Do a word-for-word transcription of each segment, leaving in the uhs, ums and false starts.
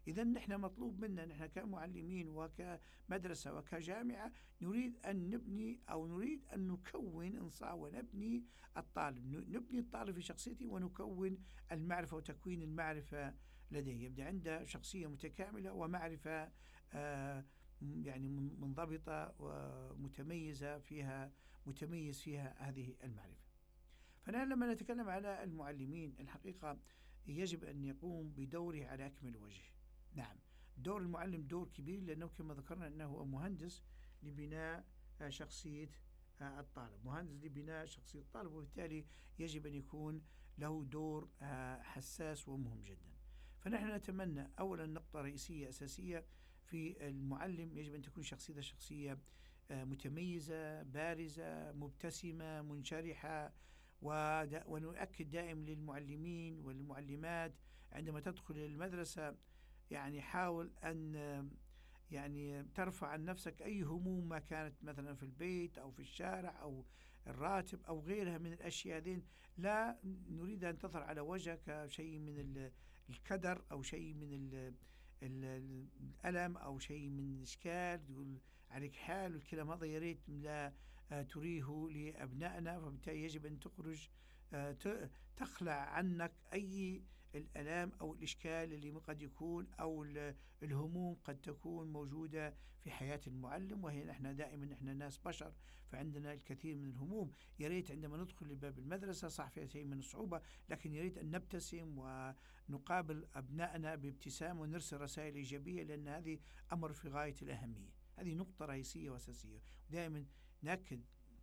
إذا نحن مطلوب منا نحن كمعلمين وكمدرسة وكجامعة نريد أن نبني أو نريد أن نكون إنصاع ونبني الطالب، نبني الطالب في شخصيته ونكون المعرفة وتكوين المعرفة لديه، يبدأ عنده شخصية متكاملة ومعرفة آه يعني منضبطة ومتميزة فيها متميز فيها هذه المعرفة. فنحن لما نتكلم على المعلمين الحقيقة يجب أن يقوم بدوره على أكمل وجه. نعم، دور المعلم دور كبير، لأنه كما ذكرنا أنه هو مهندس لبناء شخصية الطالب، مهندس لبناء شخصية الطالب، وبالتالي يجب أن يكون له دور حساس ومهم جدا. فنحن نتمنى أولا نقطة رئيسية أساسية في المعلم، يجب أن تكون شخصيته شخصية متميزة بارزة مبتسمة منشرحة، ونؤكد دائما للمعلمين والمعلمات عندما تدخل المدرسة يعني حاول أن يعني ترفع عن نفسك أي هموم ما كانت مثلا في البيت أو في الشارع أو الراتب أو غيرها من الأشياء ذين، لا نريد أن تظهر على وجهك شيء من الكدر أو شيء من الألم أو شيء من الإشكال تقول عليك حال، والكلام هذا يا ريت لا تريه لأبنائنا. فبالتالي يجب أن تخرج تخلع عنك أي الألام أو الإشكال اللي قد يكون أو الهموم قد تكون موجودة في حياة المعلم، وهي نحن دائما نحن ناس بشر فعندنا الكثير من الهموم. يا ريت عندما ندخل لباب المدرسة صح فيها شيء من الصعوبة، لكن يا ريت أن نبتسم ونقابل أبنائنا بابتسام ونرسل رسائل إيجابية، لأن هذه أمر في غاية الأهمية. هذه نقطة رئيسية وأساسية، ودائما نأكد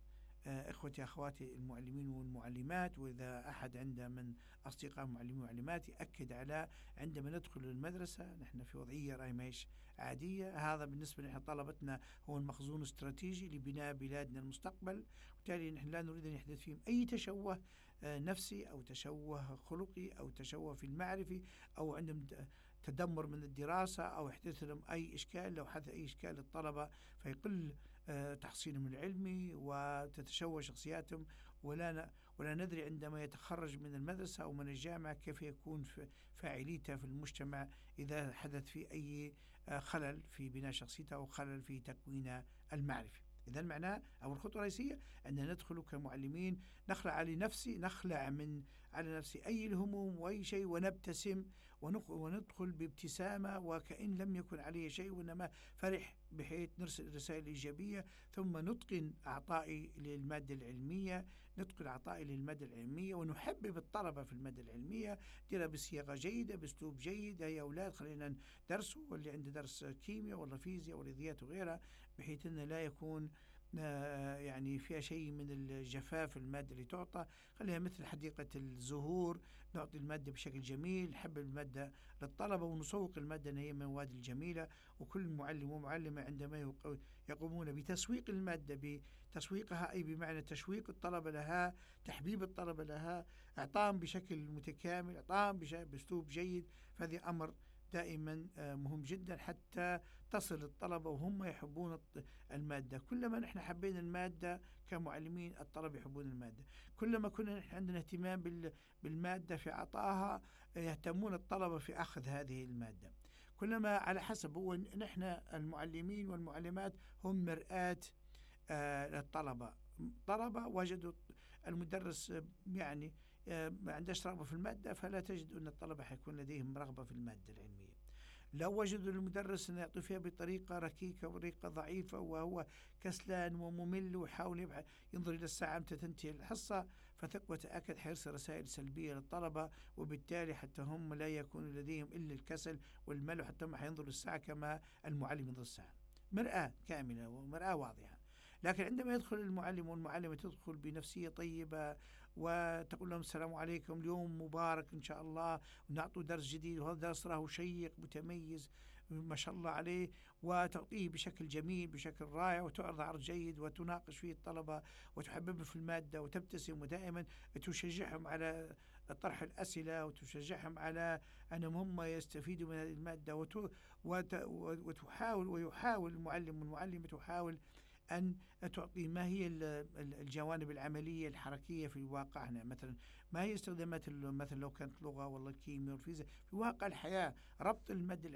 إخوتي أخواتي المعلمين والمعلمات، وإذا أحد عنده من أصدقاء معلمين ومعلمات يأكد على عندما ندخل المدرسة نحن في وضعية رأي ماهيش عادية. هذا بالنسبة لنا طلبتنا هو المخزون الاستراتيجي لبناء بلادنا المستقبل، وبالتالي نحن لا نريد أن يحدث فيهم أي تشوه نفسي أو تشوه خلقي أو تشوه في المعرفي أو عندهم تدمر من الدراسة أو يحدث لهم أي إشكال. لو حدث أي إشكال للطلبة فيقل تحصيلهم العلمي وتتشوه شخصياتهم، ولا ولا ندري عندما يتخرج من المدرسة أو من الجامعة كيف يكون فاعليته في المجتمع إذا حدث في أي خلل في بناء شخصيته أو خلل في تكوين المعرفي. إذا معناه أو الخطوة الرئيسية أن ندخل كمعلمين نخلع على نفسي نخلع من على نفسي أي الهموم وأي شيء، ونبتسم وندخل بابتسامة وكأن لم يكن عليه شيء، وإنما فرح، بحيث نرسل رسائل إيجابية. ثم نتقن أعطائي للمادة العلمية نتقن أعطائي للمادة العلمية ونحبب الطلبة في المادة العلمية، ديرها بصياغة جيدة بأسلوب جيد. يا أولاد خلينا ندرسوا، واللي عنده درس كيمياء ولا فيزياء ولا رياضيات وغيرها، بحيث أنه لا يكون يعني فيها شيء من الجفاف. المادة اللي تعطى خليها مثل حديقة الزهور، نعطي المادة بشكل جميل، نحب المادة للطلبة ونسوق المادة أن هي من المواد الجميلة. وكل معلم ومعلمة عندما يقومون بتسويق المادة بتسويقها أي بمعنى تشويق الطلبة لها، تحبيب الطلبة لها، إعطاهم بشكل متكامل، إعطاهم بأسلوب جيد، فهذا أمر دائما مهم جدا حتى تصل الطلبة وهم يحبون المادة. كلما نحن حبينا المادة كمعلمين الطلبة يحبون المادة، كلما كنا نحن عندنا اهتمام بالمادة في عطائها يهتمون الطلبة في أخذ هذه المادة. كلما على حسب هو نحن المعلمين والمعلمات هم مرآة للطلبة. طلبة وجدوا المدرس يعني ما عندهش رغبة في المادة، فلا تجد أن الطلبة حيكون لديهم رغبة في المادة العلمية. لو وجدوا المدرس أن يعطي فيها بطريقة ركيكة وطريقة ضعيفة وهو كسلان وممل ويحاول ينظر إلى الساعة متى تنتهي الحصة، فثق وتأكد حيرسل رسائل سلبية للطلبة، وبالتالي حتى هم لا يكون لديهم إلا الكسل والملل، حتى هم حينظروا الساعة كما المعلم ينظر الساعة. مرآة كاملة ومرآة واضحة. لكن عندما يدخل المعلم والمعلمة تدخل بنفسية طيبة وتقول لهم السلام عليكم، اليوم مبارك إن شاء الله، ونعطوا درس جديد، وهذا درس راه شيق متميز ما شاء الله عليه، وتعطيه بشكل جميل بشكل رائع، وتعرض عرض جيد وتناقش فيه الطلبة وتحببهم في المادة وتبتسم، ودائما تشجعهم على طرح الأسئلة وتشجعهم على أنهم هم يستفيدوا من هذه المادة، وتحاول ويحاول المعلم والمعلمة تحاول أن تعطي ما هي الجوانب العملية الحركية في واقعنا، مثلا ما هي استخدامات مثلا لو كانت لغة ولا الكيمياء والفيزياء في واقع الحياة، ربط المادة